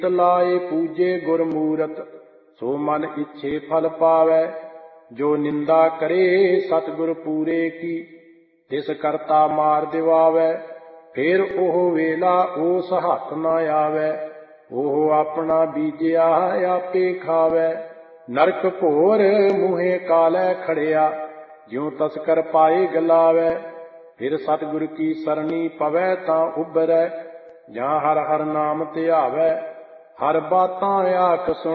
ਲਾਏ ਪੂਜੇ ਗੁਰਮੂਰਤ, ਸੋ ਮਨ ਇੱਛੇ ਫਲ ਪਾਵੈ। ਜੋ ਨਿੰਦਾ ਕਰੇ ਸਤਿਗੁਰ ਪੂਰੇ ਕੀ, ਤਿਸ ਕਰਤਾ ਮਾਰ ਦਿਵਾਵੈ। ਫਿਰ ਉਹ ਵੇਲਾ ਉਸ ਹੱਥ ਨਾ ਆਵੈ, ਉਹ ਆਪਣਾ ਬੀਜਿਆ ਆਪੇ ਖਾਵੈ। ਨਰਕ ਘੋਰ ਮੂਹੇ ਕਾਲੈ ਖੜਿਆ, ਜਿਉ ਤਸਕਰ ਪਾਏ ਗਲਾਵੈ। ਫਿਰ ਸਤਿਗੁਰ ਕੀ ਸਰਣੀ ਪਵੈ ਤਾਂ ਉਬਰੈ, ਜਾਂ ਹਰ ਹਰ ਨਾਮ ਧਿਆਵੈ। ਹਰ ਬਾਤਾਂ ਆਖ ਸੁਣ